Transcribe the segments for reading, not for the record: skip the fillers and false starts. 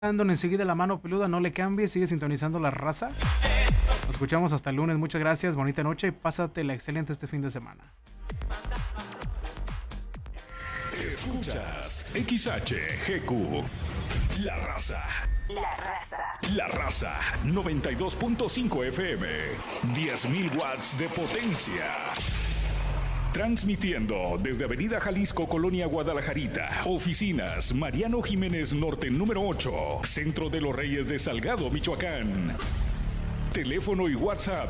Enseguida la mano peluda, no le cambies, sigue sintonizando la raza. Nos escuchamos hasta el lunes, muchas gracias, bonita noche y pásatela excelente este fin de semana. Escuchas XHGQ, La Raza. La Raza. La Raza, 92.5 FM, 10.000 watts de potencia. Transmitiendo desde Avenida Jalisco, Colonia Guadalajarita. Oficinas Mariano Jiménez Norte, número 8. Centro de los Reyes de Salgado, Michoacán. Teléfono y WhatsApp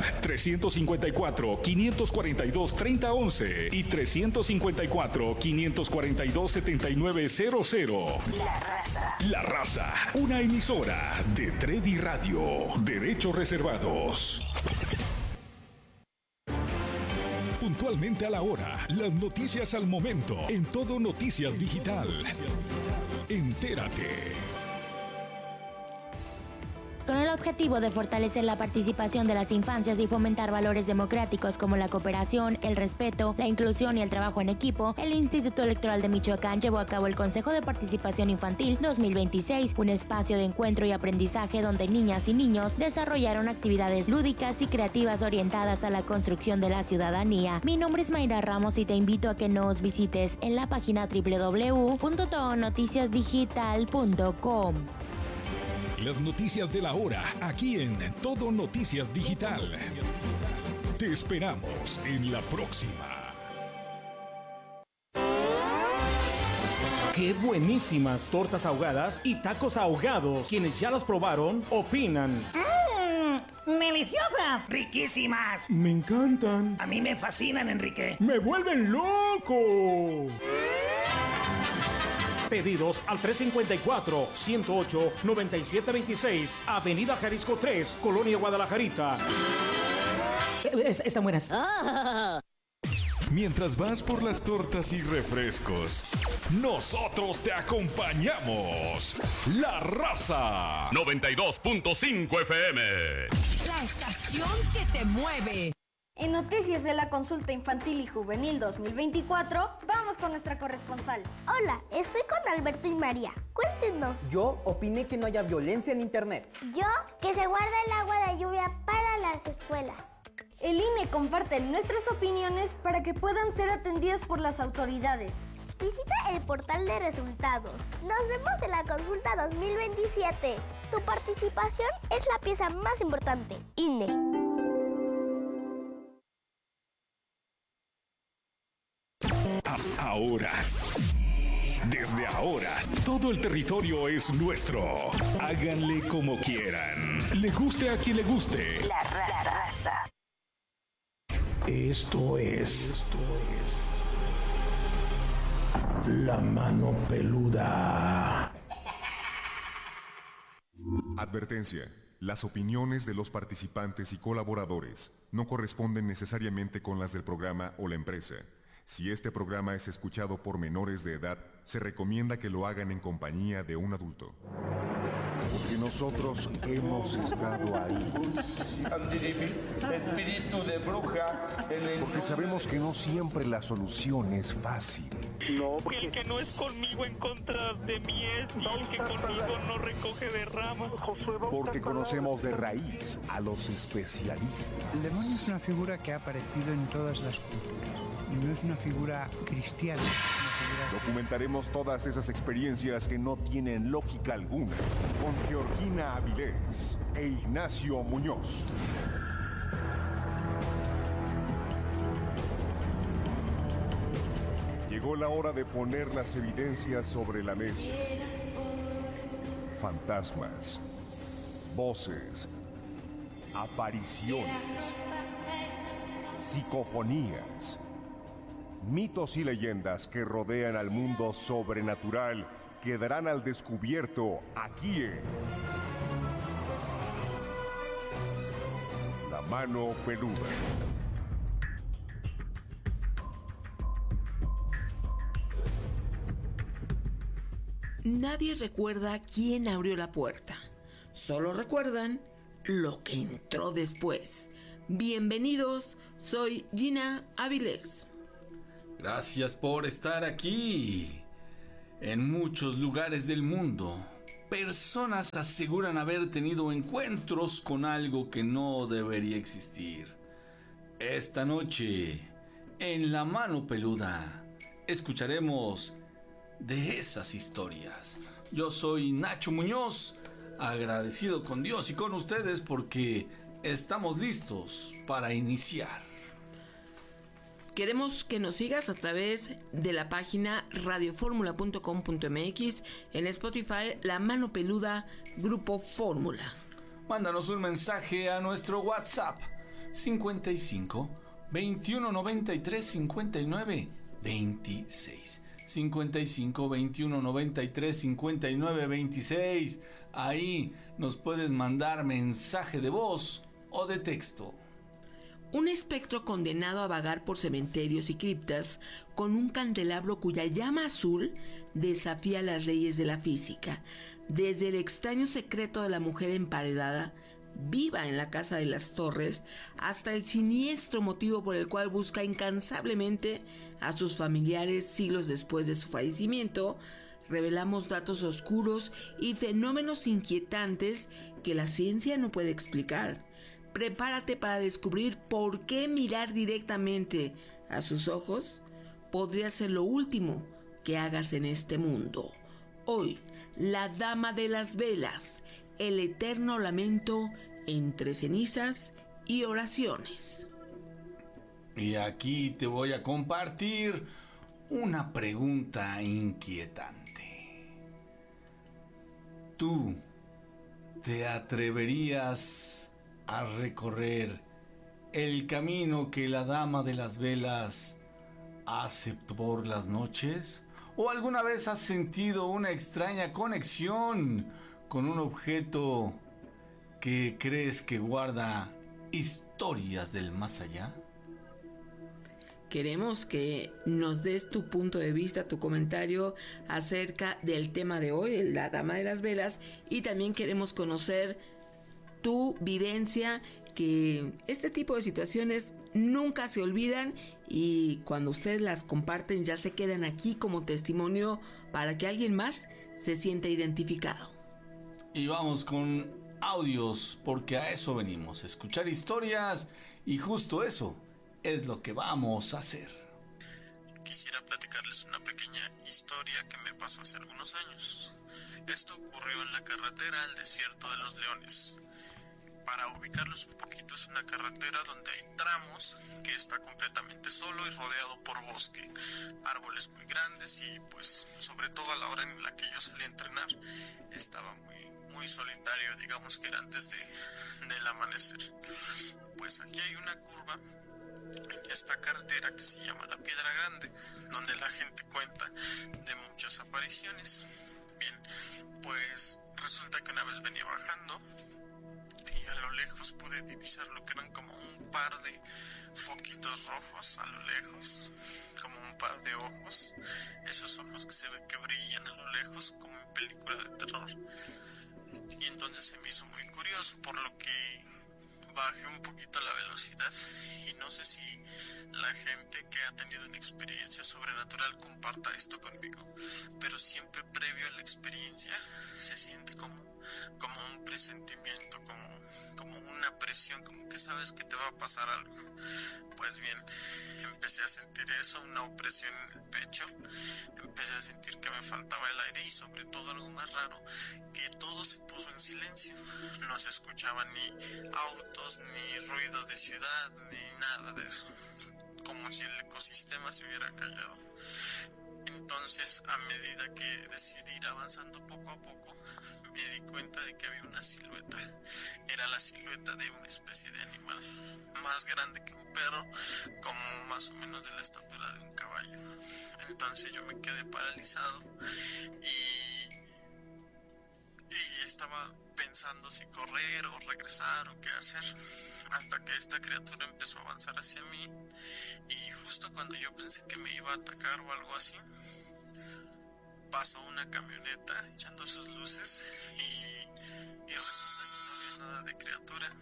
354-542-3011 y 354-542-7900. La Raza. La Raza, una emisora de Tredi Radio. Derechos reservados. Puntualmente a la hora, las noticias al momento, en Todo Noticias Digital. Entérate. Con el objetivo de fortalecer la participación de las infancias y fomentar valores democráticos como la cooperación, el respeto, la inclusión y el trabajo en equipo, el Instituto Electoral de Michoacán llevó a cabo el Consejo de Participación Infantil 2026, un espacio de encuentro y aprendizaje donde niñas y niños desarrollaron actividades lúdicas y creativas orientadas a la construcción de la ciudadanía. Mi nombre es Mayra Ramos y te invito a que nos visites en la página www.todonoticiasdigital.com. Las noticias de la hora, aquí en Todo Noticias Digital. Te esperamos en la próxima. ¡Qué buenísimas tortas ahogadas y tacos ahogados! Quienes ya las probaron, opinan. ¡Deliciosas! ¡Riquísimas! ¡Me encantan! A mí me fascinan, Enrique. ¡Me vuelven loco! Pedidos al 354-108-9726, Avenida Jalisco 3, Colonia Guadalajarita. Están buenas. Mientras vas por las tortas y refrescos, nosotros te acompañamos. La Raza. 92.5 FM. La estación que te mueve. En Noticias de la Consulta Infantil y Juvenil 2024, vamos con nuestra corresponsal. Hola, estoy con Alberto y María. Cuéntenos. Yo opiné que no haya violencia en internet. Yo, que se guarda el agua de lluvia para las escuelas. El INE comparte nuestras opiniones para que puedan ser atendidas por las autoridades. Visita el portal de resultados. Nos vemos en la consulta 2027. Tu participación es la pieza más importante. INE. Ahora, desde ahora, todo el territorio es nuestro. Háganle como quieran. Le guste a quien le guste. La Raza. Esto es La Mano Peluda. Advertencia. Las opiniones de los participantes y colaboradores no corresponden necesariamente con las del programa o la empresa. Si este programa es escuchado por menores de edad, se recomienda que lo hagan en compañía de un adulto. Porque nosotros hemos estado ahí. Espíritu de bruja. Porque sabemos que no siempre la solución es fácil. No, porque el que no es conmigo en contra de mí es, y el que conmigo no recoge de ramas. Porque conocemos de raíz a los especialistas. El demonio es una figura que ha aparecido en todas las culturas. Y no es una figura cristiana. Documentaremos todas esas experiencias que no tienen lógica alguna con Georgina Avilés e Ignacio Muñoz. Llegó la hora de poner las evidencias sobre la mesa. Fantasmas, voces, apariciones, psicofonías, mitos y leyendas que rodean al mundo sobrenatural quedarán al descubierto aquí en La Mano Peluda. Nadie recuerda quién abrió la puerta. Solo recuerdan lo que entró después. Bienvenidos, soy Gina Avilés. Gracias por estar aquí. En muchos lugares del mundo personas aseguran haber tenido encuentros con algo que no debería existir. Esta noche, en La Mano Peluda, escucharemos de esas historias. Yo soy Nacho Muñoz, agradecido con Dios y con ustedes porque estamos listos para iniciar. Queremos que nos sigas a través de la página radioformula.com.mx, en Spotify, La Mano Peluda, Grupo Fórmula. Mándanos un mensaje a nuestro WhatsApp 55 21 93 59 26. 55 21 93 59 26. Ahí nos puedes mandar mensaje de voz o de texto. Un espectro condenado a vagar por cementerios y criptas con un candelabro cuya llama azul desafía las leyes de la física. Desde el extraño secreto de la mujer emparedada, viva en la Casa de las Torres, hasta el siniestro motivo por el cual busca incansablemente a sus familiares siglos después de su fallecimiento, revelamos datos oscuros y fenómenos inquietantes que la ciencia no puede explicar. Prepárate para descubrir por qué mirar directamente a sus ojos podría ser lo último que hagas en este mundo. Hoy, la Dama de las Velas, el eterno lamento entre cenizas y oraciones. Y aquí te voy a compartir una pregunta inquietante. ¿Tú te atreverías a recorrer el camino que la Dama de las Velas hace por las noches? ¿O alguna vez has sentido una extraña conexión con un objeto que crees que guarda historias del más allá? Queremos que nos des tu punto de vista, tu comentario acerca del tema de hoy, de la Dama de las Velas, y también queremos conocer tu vivencia, que este tipo de situaciones nunca se olvidan y cuando ustedes las comparten ya se quedan aquí como testimonio para que alguien más se sienta identificado. Y vamos con audios, porque a eso venimos, a escuchar historias, y justo eso es lo que vamos a hacer. Quisiera platicarles una pequeña historia que me pasó hace algunos años. Esto ocurrió en la carretera al Desierto de los Leones. Para ubicarlos un poquito, es una carretera donde hay tramos que está completamente solo y rodeado por bosque, árboles muy grandes y pues sobre todo a la hora en la que yo salí a entrenar estaba muy solitario, digamos que era antes del amanecer. Pues aquí hay una curva en esta carretera que se llama La Piedra Grande, donde la gente cuenta de muchas apariciones. Bien, pues resulta que una vez venía bajando y a lo lejos pude divisar lo que eran como un par de foquitos rojos a lo lejos, como un par de ojos, esos ojos que se ve que brillan a lo lejos como en película de terror. Y entonces se me hizo muy curioso, por lo que bajé un poquito la velocidad y no sé si la gente que ha tenido una experiencia sobrenatural comparta esto conmigo, pero siempre previo a la experiencia se siente como un presentimiento, como una presión, como que sabes que te va a pasar algo. Pues bien, empecé a sentir eso, una opresión en el pecho, empecé a sentir que me faltaba el aire y sobre todo algo más raro, que todo se puso en silencio, no se escuchaba ni autos, ni ruido de ciudad, ni nada de eso, como si el ecosistema se hubiera callado. Entonces, a medida que decidí ir avanzando poco a poco, me di cuenta de que había una silueta. Era la silueta de una especie de animal más grande que un perro, como más o menos de la estatura de un caballo. Entonces yo me quedé paralizado y estaba pensando si correr o regresar o qué hacer, hasta que esta criatura empezó a avanzar hacia mí y justo cuando yo pensé que me iba a atacar o algo así, pasó una camioneta echando sus luces y resulta que no había nada de criatura.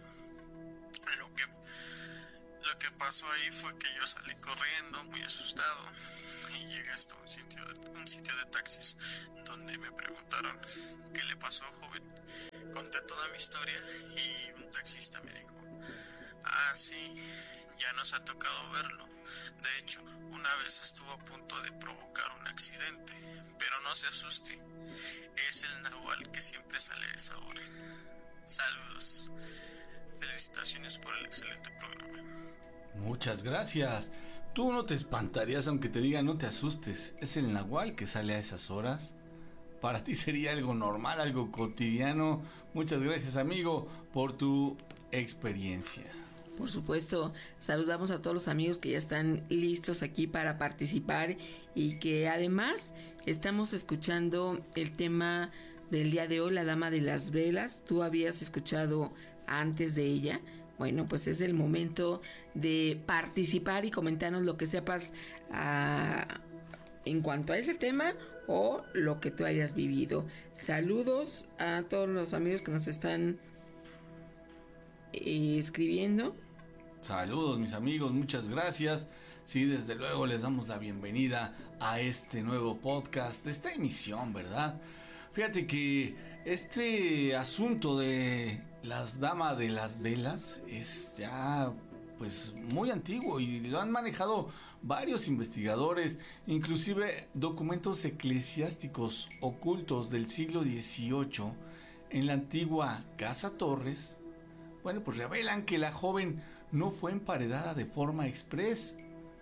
Lo que pasó ahí fue que yo salí corriendo muy asustado y llegué hasta un sitio de taxis donde me preguntaron qué le pasó, joven. Conté toda mi historia y un taxista me dijo: ah, sí, ya nos ha tocado verlo. De hecho, una vez estuvo a punto de provocar un accidente, pero no se asuste, es el nahual que siempre sale a esa hora. Saludos. Felicitaciones por el excelente programa. Muchas gracias. Tú no te espantarías aunque te diga no te asustes. ¿Es el nahual que sale a esas horas? Para ti sería algo normal, algo cotidiano. Muchas gracias, amigo, por tu experiencia. Por supuesto, saludamos a todos los amigos que ya están listos aquí para participar y que además estamos escuchando el tema del día de hoy, la Dama de las Velas. Tú habías escuchado antes de ella. Bueno, pues es el momento de participar y comentarnos lo que sepas en cuanto a ese tema o lo que tú hayas vivido. Saludos a todos los amigos que nos están escribiendo. Saludos, mis amigos, muchas gracias. Sí, desde luego les damos la bienvenida a este nuevo podcast, esta emisión, ¿verdad? Fíjate que este asunto de las damas de las velas es ya pues muy antiguo y lo han manejado varios investigadores, inclusive documentos eclesiásticos ocultos del siglo XVIII en la antigua Casa Torres. Bueno, pues revelan que la joven no fue emparedada de forma express.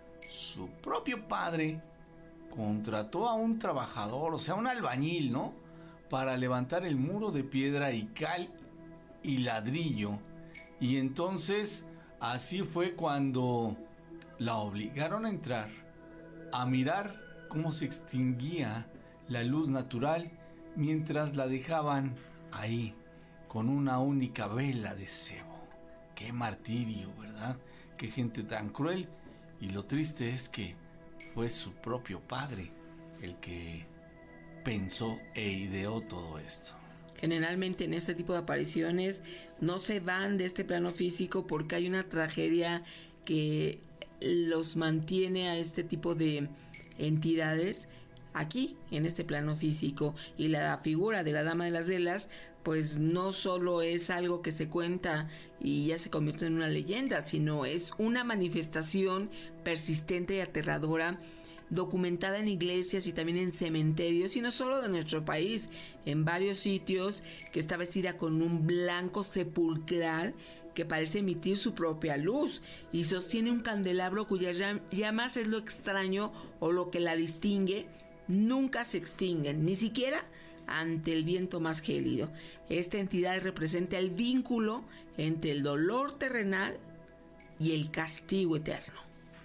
Su propio padre contrató a un trabajador, o sea, un albañil, ¿no?, para levantar el muro de piedra y cal y ladrillo. Y entonces así fue cuando la obligaron a entrar a mirar cómo se extinguía la luz natural mientras la dejaban ahí con una única vela de cebo. Qué martirio, ¿verdad? Qué gente tan cruel. Y lo triste es que fue su propio padre el que pensó e ideó todo esto. Generalmente en este tipo de apariciones no se van de este plano físico porque hay una tragedia que los mantiene a este tipo de entidades aquí, en este plano físico. Y la figura de la Dama de las Velas pues no solo es algo que se cuenta y ya se convierte en una leyenda, sino es una manifestación persistente y aterradora, documentada en iglesias y también en cementerios, y no solo de nuestro país, en varios sitios, que está vestida con un blanco sepulcral que parece emitir su propia luz y sostiene un candelabro cuyas llamas es lo extraño o lo que la distingue. Nunca se extinguen, ni siquiera ante el viento más gélido. Esta entidad representa el vínculo entre el dolor terrenal y el castigo eterno.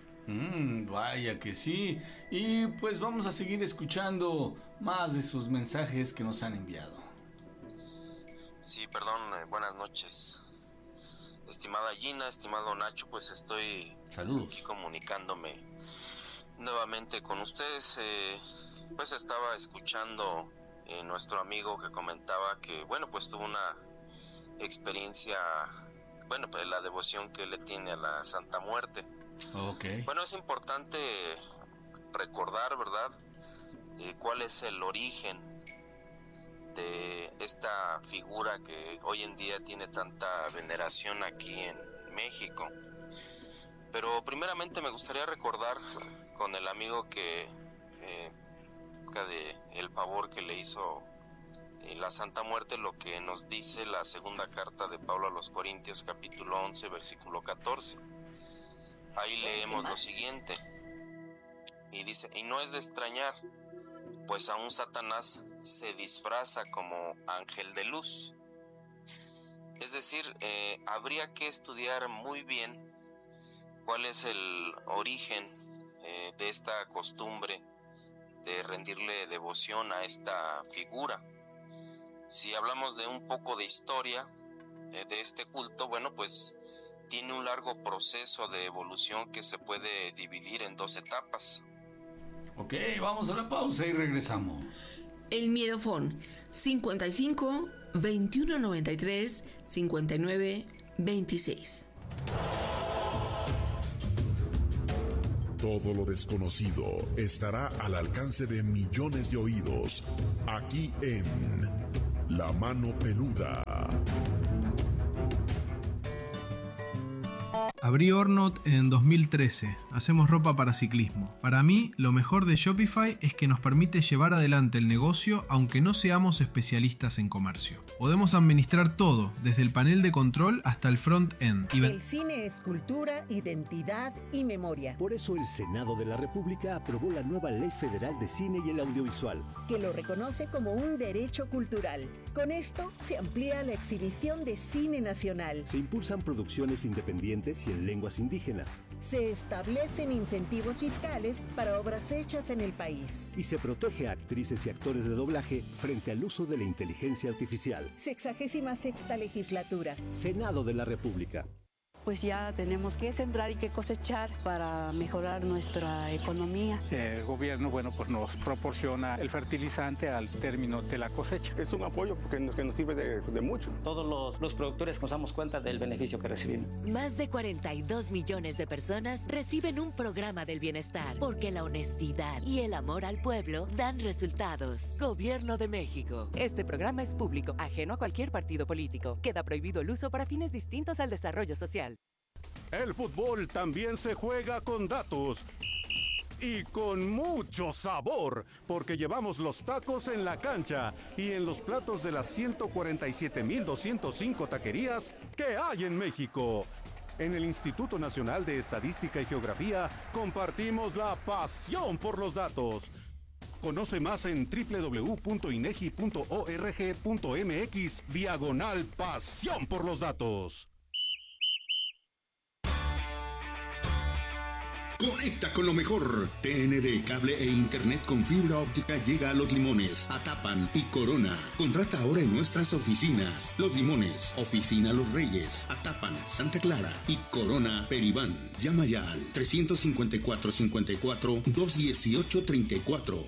Vaya que sí. Y pues vamos a seguir escuchando más de sus mensajes que nos han enviado. Sí, perdón, buenas noches. Estimada Gina, estimado Nacho, pues estoy aquí comunicándome nuevamente con ustedes. Pues estaba escuchando nuestro amigo que comentaba que, bueno, pues tuvo una experiencia, bueno, pues la devoción que le tiene a la Santa Muerte. Okay. Bueno, es importante recordar, ¿verdad?, cuál es el origen de esta figura que hoy en día tiene tanta veneración aquí en México. Pero primeramente me gustaría recordar con el amigo que de el favor que le hizo la Santa Muerte, lo que nos dice la segunda carta de Pablo a los Corintios, capítulo 11, versículo 14. Ahí leemos lo siguiente, y dice: y no es de extrañar, pues aún Satanás se disfraza como ángel de luz. Es decir, habría que estudiar muy bien cuál es el origen de esta costumbre de rendirle devoción a esta figura. Si hablamos de un poco de historia de este culto, bueno, pues tiene un largo proceso de evolución que se puede dividir en 2 etapas. Ok, vamos a la pausa y regresamos. El Miedofón 55 21 93 59 26. Todo lo desconocido estará al alcance de millones de oídos, aquí en La Mano Peluda. Abrí Ornot en 2013. Hacemos ropa para ciclismo. Para mí, lo mejor de Shopify es que nos permite llevar adelante el negocio aunque no seamos especialistas en comercio. Podemos administrar todo, desde el panel de control hasta el front-end. El cine es cultura, identidad y memoria. Por eso el Senado de la República aprobó la nueva Ley Federal de Cine y el Audiovisual, que lo reconoce como un derecho cultural. Con esto se amplía la exhibición de cine nacional. Se impulsan producciones independientes y en lenguas indígenas. Se establecen incentivos fiscales para obras hechas en el país. Y se protege a actrices y actores de doblaje frente al uso de la inteligencia artificial. 66ª legislatura. Senado de la República. Pues ya tenemos que sembrar y que cosechar para mejorar nuestra economía. El gobierno, pues nos proporciona el fertilizante al término de la cosecha. Es un apoyo que nos sirve de mucho. Todos los productores nos damos cuenta del beneficio que recibimos. Más de 42 millones de personas reciben un programa del bienestar, porque la honestidad y el amor al pueblo dan resultados. Gobierno de México. Este programa es público, ajeno a cualquier partido político. Queda prohibido el uso para fines distintos al desarrollo social. El fútbol también se juega con datos y con mucho sabor, porque llevamos los tacos en la cancha y en los platos de las 147,205 taquerías que hay en México. En el Instituto Nacional de Estadística y Geografía compartimos la pasión por los datos. Conoce más en www.inegi.org.mx/pasión por los datos. Conecta con lo mejor. TND, cable e internet con fibra óptica llega a Los Limones, Atapan y Corona. Contrata ahora en nuestras oficinas. Los Limones, Oficina Los Reyes, Atapan, Santa Clara y Corona Peribán. Llama ya al 354-54-218-34,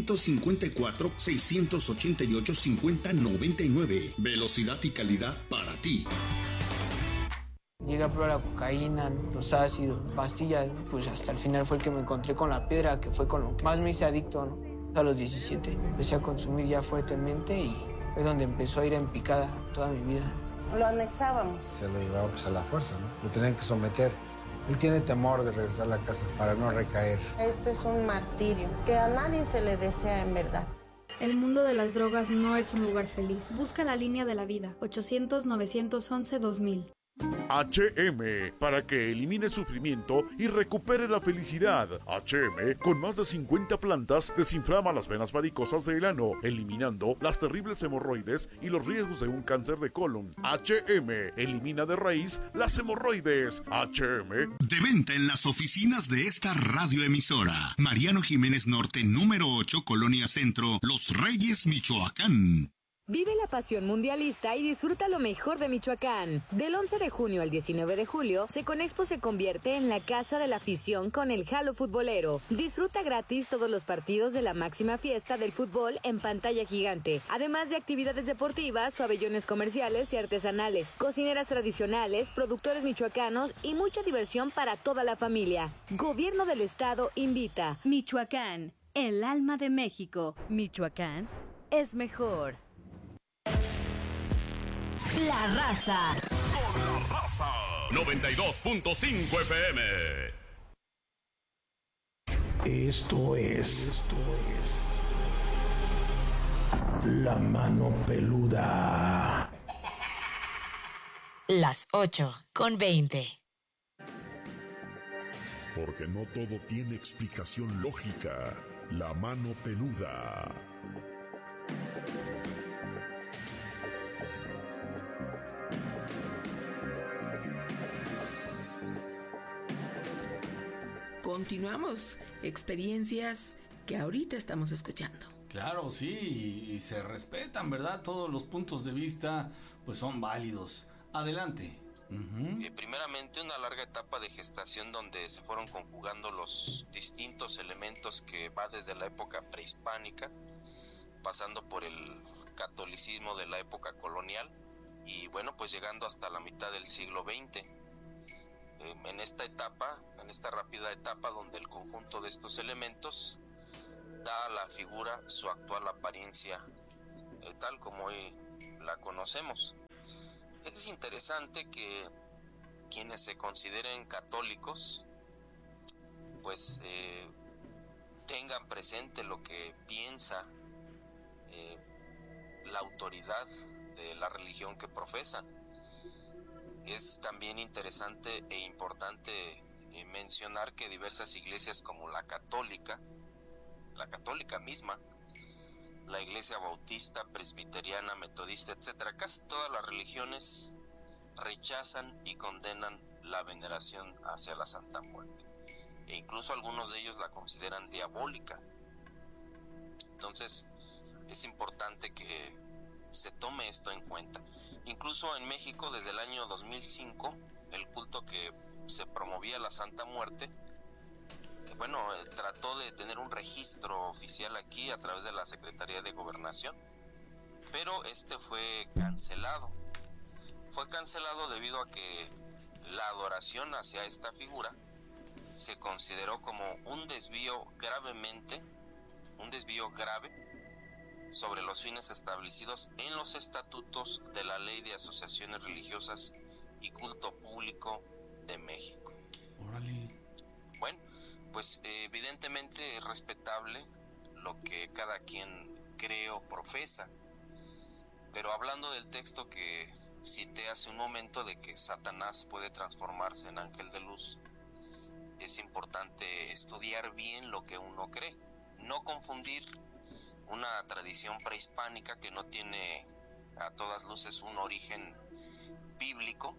354-688-5099. Velocidad y calidad para ti. Llegué a probar la cocaína, los ácidos, pastillas, pues hasta el final fue el que me encontré con la piedra, que fue con lo que más me hice adicto, ¿no? A los 17 empecé a consumir ya fuertemente y fue donde empezó a ir en picada toda mi vida. Lo anexábamos. Se lo llevaba pues a la fuerza, ¿no? Lo tenían que someter. Él tiene temor de regresar a la casa para no recaer. Esto es un martirio que a nadie se le desea en verdad. El mundo de las drogas no es un lugar feliz. Busca la línea de la vida, 800-911-2000. HM, para que elimine sufrimiento y recupere la felicidad. HM, con más de 50 plantas, desinflama las venas varicosas del ano, eliminando las terribles hemorroides y los riesgos de un cáncer de colon. HM, elimina de raíz las hemorroides. HM. De venta en las oficinas de esta radioemisora. Mariano Jiménez Norte, número 8, Colonia Centro, Los Reyes, Michoacán. Vive la pasión mundialista y disfruta lo mejor de Michoacán. Del 11 de junio al 19 de julio, Seconexpo se convierte en la casa de la afición con el Jalo Futbolero. Disfruta gratis todos los partidos de la máxima fiesta del fútbol en pantalla gigante, además de actividades deportivas, pabellones comerciales y artesanales, cocineras tradicionales, productores michoacanos y mucha diversión para toda la familia. Gobierno del Estado invita. Michoacán, el alma de México. Michoacán es mejor. La raza. Con la raza. 92.5 FM. Esto es La Mano Peluda. Las 8:20. Porque no todo tiene explicación lógica. La Mano Peluda. Continuamos, experiencias que ahorita estamos escuchando. Claro, sí, y se respetan, ¿verdad? Todos los puntos de vista, pues son válidos. Adelante. Primeramente, una larga etapa de gestación donde se fueron conjugando los distintos elementos que va desde la época prehispánica, pasando por el catolicismo de la época colonial y bueno, pues llegando hasta la mitad del siglo XX. en esta etapa, en esta rápida etapa donde el conjunto de estos elementos da a la figura su actual apariencia, tal como hoy la conocemos. Es interesante que quienes se consideren católicos pues tengan presente lo que piensa la autoridad de la religión que profesan. Es también interesante e importante mencionar que diversas iglesias como la católica misma, la iglesia bautista, presbiteriana, metodista, etcétera, casi todas las religiones rechazan y condenan la veneración hacia la Santa Muerte, e incluso algunos de ellos la consideran diabólica. Entonces es importante que se tome esto en cuenta. Incluso en México, desde el año 2005, el culto que se promovía a la Santa Muerte, trató de tener un registro oficial aquí a través de la Secretaría de Gobernación, pero este fue cancelado. Fue cancelado debido a que la adoración hacia esta figura se consideró como un desvío grave sobre los fines establecidos en los estatutos de la Ley de Asociaciones Religiosas y Culto Público de México. Órale. Bueno, pues evidentemente es respetable lo que cada quien cree o profesa, pero hablando del texto que cité hace un momento de que Satanás puede transformarse en ángel de luz, es importante estudiar bien lo que uno cree, no confundir una tradición prehispánica que no tiene a todas luces un origen bíblico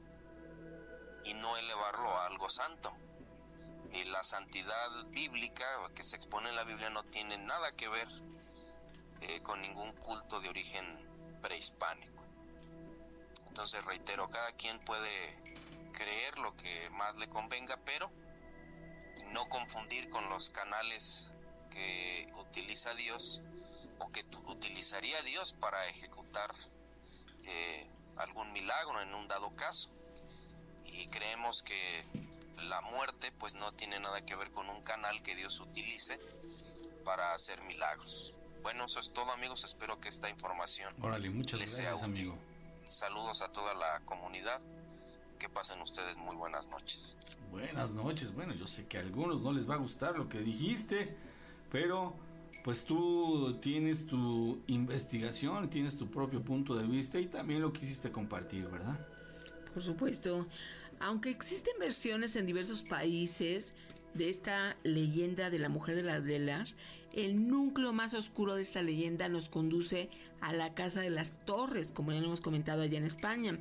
y no elevarlo a algo santo. Y la santidad bíblica que se expone en la Biblia no tiene nada que ver con ningún culto de origen prehispánico. Entonces reitero, cada quien puede creer lo que más le convenga, pero no confundir con los canales que utiliza Dios o que utilizaría Dios para ejecutar algún milagro en un dado caso. Y creemos que la muerte pues no tiene nada que ver con un canal que Dios utilice para hacer milagros. Bueno, eso es todo, amigos. Espero que esta información muchas les gracias, sea útil. amigo. Saludos a toda la comunidad. Que pasen ustedes muy buenas noches. Buenas noches. Bueno, yo sé que a algunos no les va a gustar lo que dijiste, pero pues tú tienes tu investigación, tienes tu propio punto de vista y también lo quisiste compartir, ¿verdad? Por supuesto. Aunque existen versiones en diversos países de esta leyenda de la mujer de las velas, el núcleo más oscuro de esta leyenda nos conduce a la Casa de las Torres, como ya lo hemos comentado allá en España.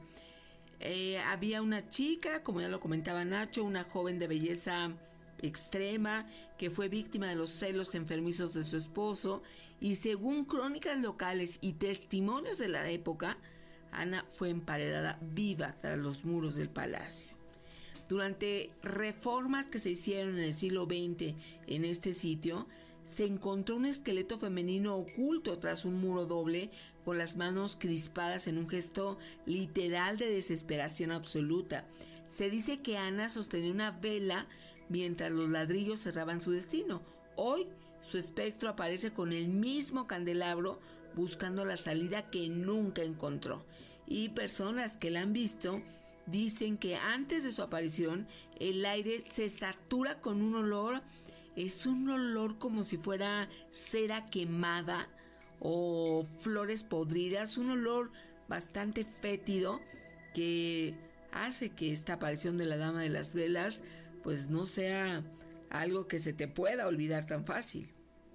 Había una chica, como ya lo comentaba Nacho, una joven de belleza extrema que fue víctima de los celos enfermizos de su esposo, y según crónicas locales y testimonios de la época, Ana fue emparedada viva tras los muros del palacio. Durante reformas que se hicieron en el siglo XX en este sitio, se encontró un esqueleto femenino oculto tras un muro doble, con las manos crispadas en un gesto literal de desesperación absoluta. Se dice que Ana sostenía una vela mientras los ladrillos cerraban su destino. Hoy su espectro aparece con el mismo candelabro, buscando la salida que nunca encontró. Y personas que la han visto dicen que antes de su aparición el aire se satura con un olor. Es un olor como si fuera cera quemada o flores podridas, un olor bastante fétido que hace que esta aparición de la Dama de las Velas pues no sea algo que se te pueda olvidar tan fácil.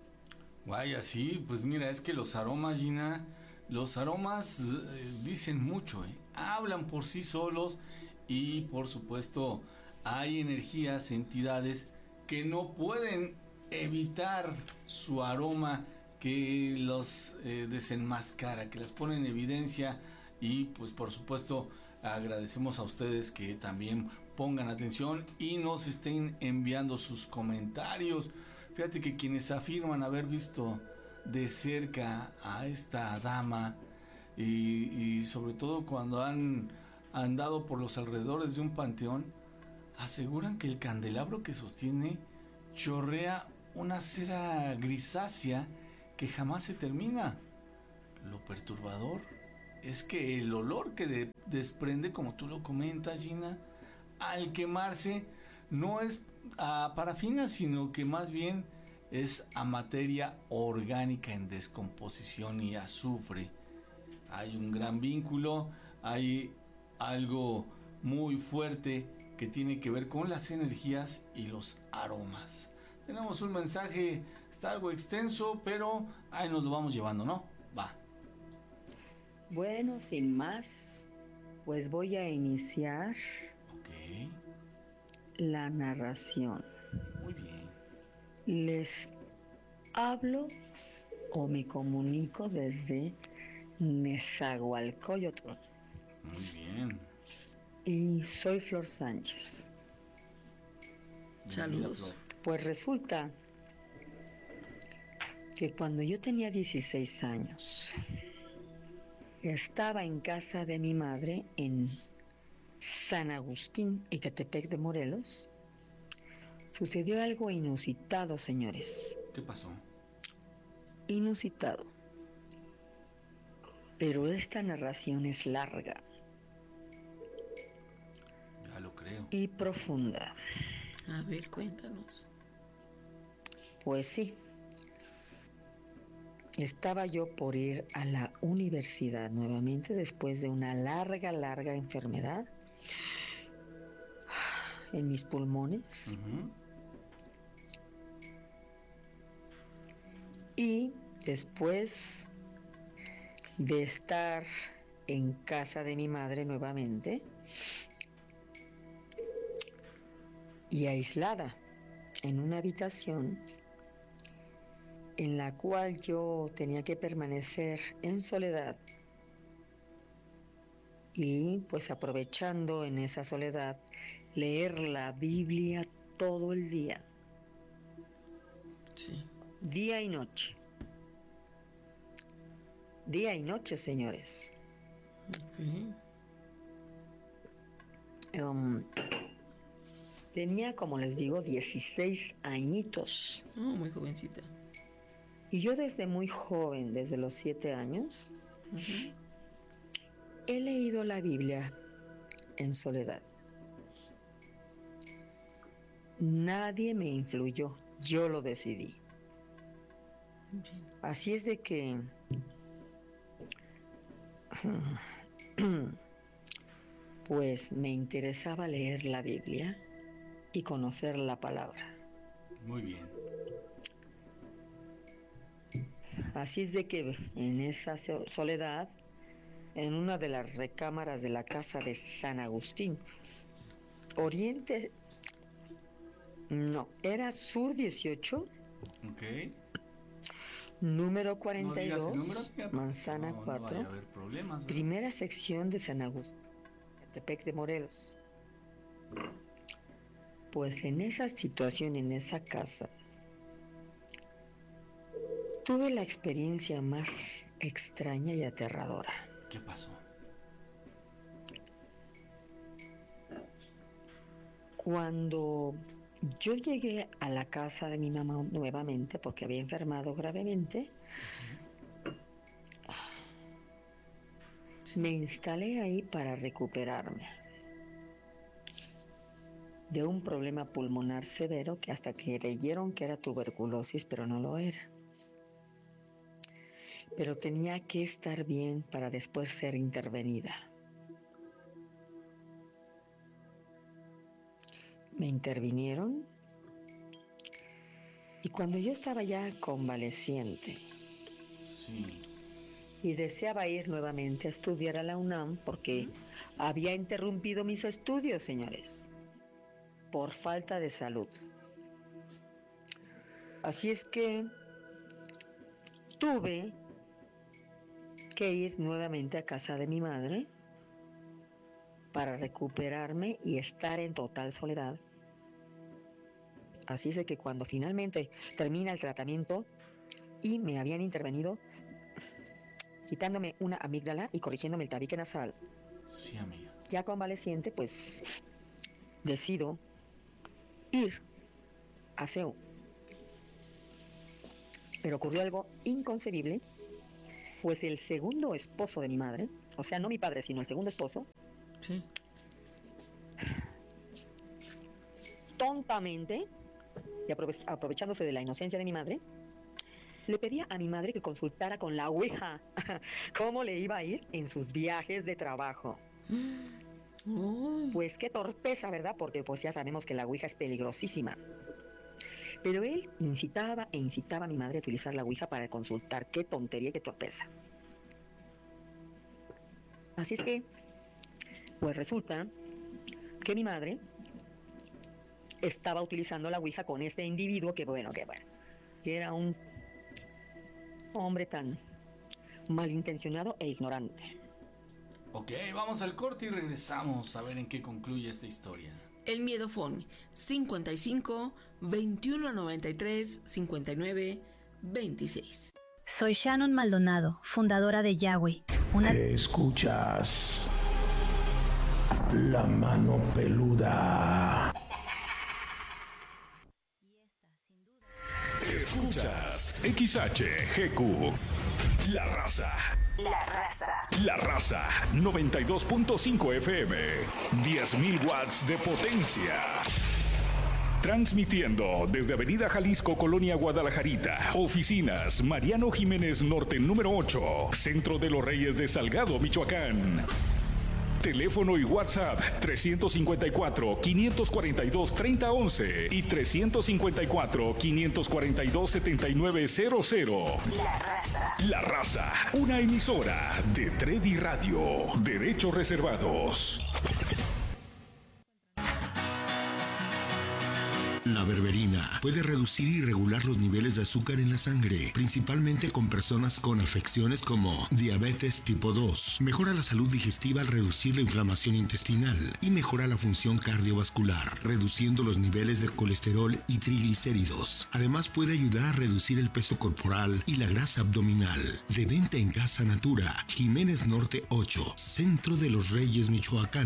Vaya, sí, pues mira, es que los aromas, Gina, los aromas dicen mucho, hablan por sí solos, y por supuesto hay energías, entidades que no pueden evitar su aroma, que los desenmascara, que las pone en evidencia. Y pues por supuesto agradecemos a ustedes que también pongan atención y nos estén enviando sus comentarios. Fíjate que quienes afirman haber visto de cerca a esta dama y sobre todo cuando han andado por los alrededores de un panteón, aseguran que el candelabro que sostiene chorrea una cera grisácea que jamás se termina. Lo perturbador es que el olor que desprende, como tú lo comentas, Gina, al quemarse no es a parafina, sino que más bien es a materia orgánica en descomposición y azufre. Hay un gran vínculo, hay algo muy fuerte que tiene que ver con las energías y los aromas. Tenemos un mensaje, está algo extenso, pero ahí nos lo vamos llevando, ¿no? Va. Bueno, sin más, pues voy a iniciar la narración. Muy bien. Les hablo o me comunico desde Nezahualcóyotl. Muy bien. Y soy Flor Sánchez. Saludos. Pues resulta que cuando yo tenía 16 años, estaba en casa de mi madre en San Agustín, Ecatepec de Morelos. Sucedió algo inusitado, señores. ¿Qué pasó? Inusitado. Pero esta narración es larga. Ya lo creo. Y profunda. A ver, cuéntanos. Pues sí. Estaba yo por ir a la universidad nuevamente después de una larga enfermedad en mis pulmones. Y después de estar en casa de mi madre nuevamente y aislada en una habitación en la cual yo tenía que permanecer en soledad y pues aprovechando en esa soledad leer la Biblia todo el día. Sí. Día y noche. Día y noche, señores. Tenía, como les digo, 16 añitos. Muy jovencita. Y yo desde muy joven, desde los 7 años, he leído la Biblia en soledad. Nadie me influyó, yo lo decidí. Así es de que pues me interesaba leer la Biblia y conocer la palabra. Muy bien. Así es de que en esa soledad, en una de las recámaras de la casa de San Agustín, Oriente, no, era Sur 18, número 42, Manzana 4, primera sección de San Agustín, Ecatepec de Morelos. Pues en esa situación, en esa casa, tuve la experiencia más extraña y aterradora. ¿Qué pasó? Cuando yo llegué a la casa de mi mamá nuevamente, porque había enfermado gravemente, me instalé ahí para recuperarme de un problema pulmonar severo que hasta creyeron que era tuberculosis, pero no lo era. Pero tenía que estar bien para después ser intervenida. Me intervinieron y cuando yo estaba ya convaleciente y deseaba ir nuevamente a estudiar a la UNAM porque había interrumpido mis estudios, señores, por falta de salud. Así es que tuve que ir nuevamente a casa de mi madre para recuperarme y estar en total soledad. Así es que cuando finalmente termina el tratamiento y me habían intervenido quitándome una amígdala y corrigiéndome el tabique nasal, sí, amiga, ya convaleciente, pues decido ir a CEU. Pero ocurrió algo inconcebible, pues el segundo esposo de mi madre, o sea, no mi padre, sino el segundo esposo, sí, tontamente, y aprovechándose de la inocencia de mi madre, le pedía a mi madre que consultara con la Ouija cómo le iba a ir en sus viajes de trabajo. Pues qué torpeza, ¿verdad? Porque pues ya sabemos que la Ouija es peligrosísima. Pero él incitaba e incitaba a mi madre a utilizar la Ouija para consultar. Qué tontería y qué torpeza. Así es que, pues resulta que mi madre estaba utilizando la Ouija con este individuo que era un hombre tan malintencionado e ignorante. Ok, vamos al corte y regresamos a ver en qué concluye esta historia. El miedo phone 55 21 93 59 26. Soy Shannon Maldonado, fundadora de Yahweh. Escuchas La Mano Peluda. Escuchas XHGQ. La Raza. La Raza. La Raza 92.5 FM. 10.000 watts de potencia. Transmitiendo desde Avenida Jalisco, Colonia Guadalajarita. Oficinas Mariano Jiménez Norte número 8. Centro de los Reyes de Salgado, Michoacán. Teléfono y WhatsApp 354-542-3011 y 354-542-7900. La Raza. La Raza, una emisora de Tredi Radio. Derechos reservados. La berberina puede reducir y regular los niveles de azúcar en la sangre, principalmente con personas con afecciones como diabetes tipo 2. Mejora la salud digestiva al reducir la inflamación intestinal y mejora la función cardiovascular, reduciendo los niveles de colesterol y triglicéridos. Además puede ayudar a reducir el peso corporal y la grasa abdominal. De venta en Casa Natura, Jiménez Norte 8, Centro de los Reyes, Michoacán.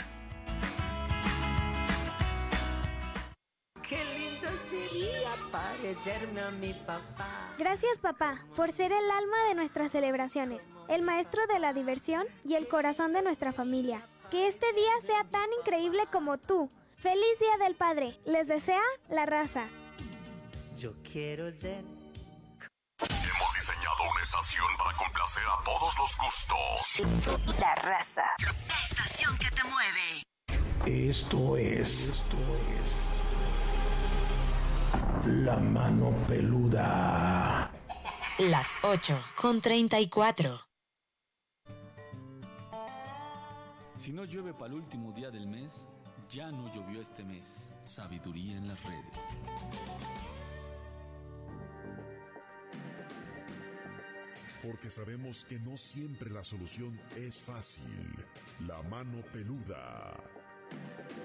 Parecerme a mi papá. Gracias, papá, por ser el alma de nuestras celebraciones, el maestro de la diversión y el corazón de nuestra familia. Que este día sea tan increíble como tú. ¡Feliz Día del Padre! Les desea La Raza. Yo quiero ser... Hemos diseñado una estación para complacer a todos los gustos. La Raza. La estación que te mueve. Esto es La Mano Peluda. Las 8:34. Si no llueve para el último día del mes, ya no llovió este mes. Sabiduría en las redes. Porque sabemos que no siempre la solución es fácil. La Mano Peluda.